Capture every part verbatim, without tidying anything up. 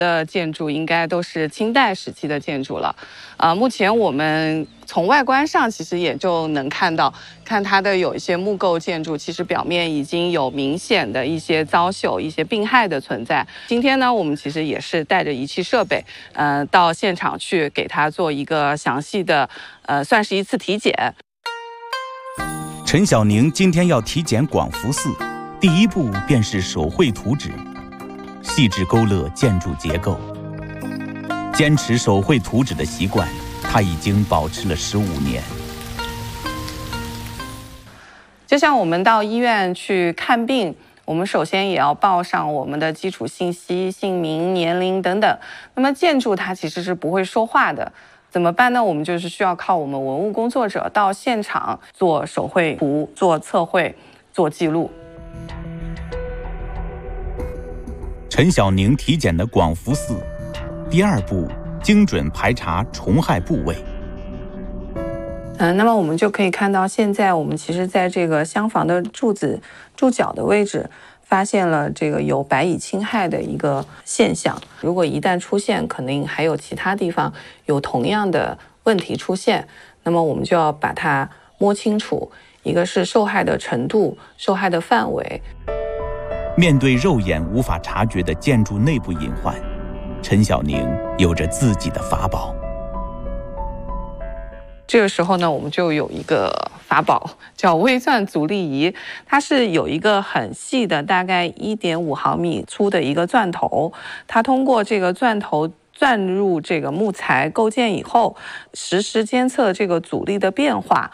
的建筑应该都是清代时期的建筑了，呃，目前我们从外观上其实也就能看到，看它的有一些木构建筑，其实表面已经有明显的一些遭朽、一些病害的存在。今天呢，我们其实也是带着仪器设备，呃，到现场去给它做一个详细的，呃，算是一次体检。 陈晓宁今天要体检广福寺，第一步便是手绘图纸。细致勾勒建筑结构，坚持手绘图纸的习惯，他已经保持了十五年。 就像我们到医院去看病，我们首先也要报上我们的基础信息、姓名、年龄等等。那么建筑它其实是不会说话的，怎么办呢？我们就是需要靠我们文物工作者到现场做手绘图、做测绘、做记录。 陈晓宁体检的广福寺，第二步精准排查虫害部位。 嗯、呃，那么我们就可以看到，现在我们其实在这个厢房的柱子柱脚的位置，发现了这个有白蚁侵害的一个现象。如果一旦出现，肯定还有其他地方有同样的问题出现，那么我们就要把它摸清楚，一个是受害的程度、受害的范围。 面对肉眼无法察觉的建筑内部隐患，陈晓宁有着自己的法宝。 这个时候呢，我们就有一个法宝叫微钻阻力仪，它是有一个很细的，大概 一点五毫米粗的一个钻头，它通过这个钻头钻入这个木材构件以后，实时监测这个阻力的变化。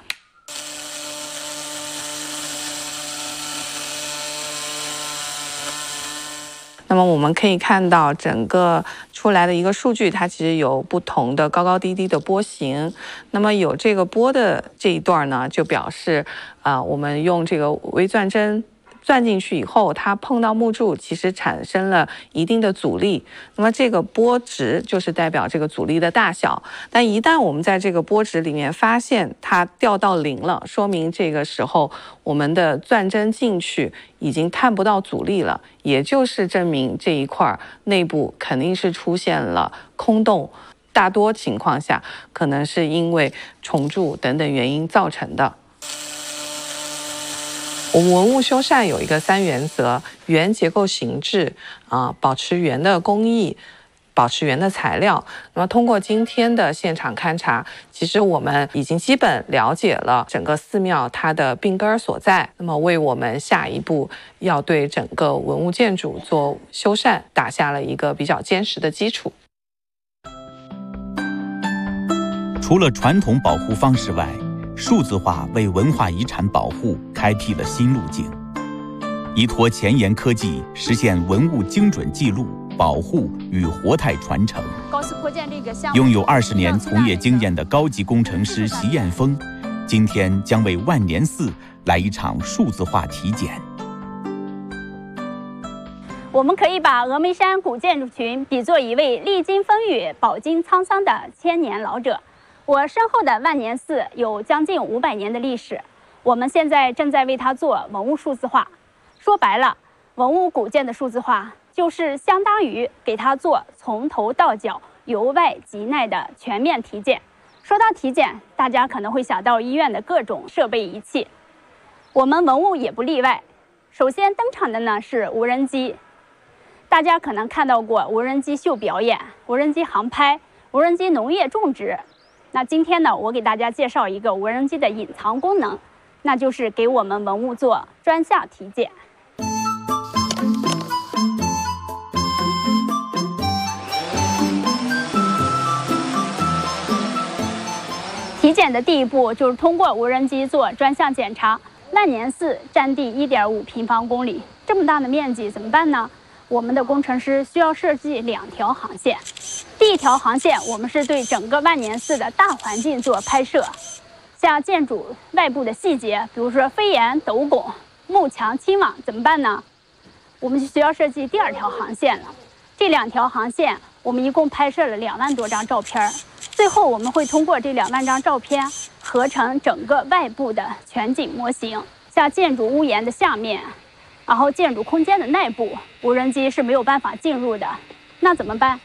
那么我们可以看到整个出来的一个数据，它其实有不同的高高低低的波形。那么有这个波的这一段呢，就表示啊、呃，我们用这个微钻针钻进去以后，它碰到木柱，其实产生了一定的阻力。那么这个波值就是代表这个阻力的大小。但一旦我们在这个波值里面发现它掉到零了，说明这个时候我们的钻针进去已经探不到阻力了，也就是证明这一块内部肯定是出现了空洞。大多情况下，可能是因为虫蛀等等原因造成的。我们文物修缮有一个三原则：原结构形制啊、呃，保持原的工艺，保持原的材料。那么通过今天的现场勘查，其实我们已经基本了解了整个寺庙它的病根所在，那么为我们下一步要对整个文物建筑做修缮打下了一个比较坚实的基础。 除了传统保护方式外，数字化为文化遗产保护开辟了新路径，依托前沿科技，实现文物精准记录、保护与活态传承。 高斯扩建这个项目， 拥有二十年从业经验的高级工程师席艳峰，今天将为万年寺来一场数字化体检。 我们可以把峨眉山古建筑群比作一位历经风雨、饱经沧桑的千年老者。我身后的万年寺有将近五百年的历史，我们现在正在为它做文物数字化。说白了，文物古建的数字化就是相当于给它做从头到脚、由外及内的全面体检。说到体检，大家可能会想到医院的各种设备仪器，我们文物也不例外。首先登场的呢是无人机，大家可能看到过无人机秀表演、无人机航拍、无人机农业种植。那今天呢，我给大家介绍一个无人机的隐藏功能，那就是给我们文物做专项体检。体检的第一步就是通过无人机做专项检查。万年寺占地 一点五平方公里，这么大的面积怎么办呢？我们的工程师需要设计两条航线。第一条航线，我们是对整个万年寺的大环境做拍摄，像建筑外部的细节，比如说飞檐、斗拱、幕墙、青瓦，怎么办呢？我们就需要设计第二条航线了。这两条航线，我们一共拍摄了两万多张照片，最后我们会通过这两万张照片合成整个外部的全景模型，像建筑屋檐的下面，然后建筑空间的内部，无人机是没有办法进入的。那怎么办？